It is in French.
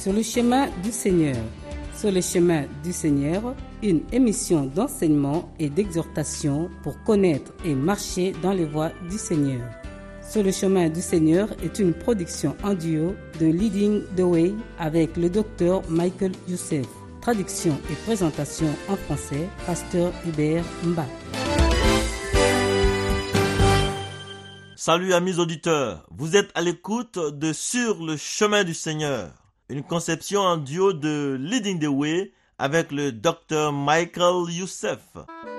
Sur le chemin du Seigneur. Sur le chemin du Seigneur, une émission d'enseignement et d'exhortation pour connaître et marcher dans les voies du Seigneur. Sur le chemin du Seigneur est une production en duo de Leading the Way avec le docteur Michael Youssef. Traduction et présentation en français, Pasteur Hubert Mba. Salut amis auditeurs, vous êtes à l'écoute de Sur le chemin du Seigneur, une conception en duo de Leading the Way avec le Dr Michael Youssef.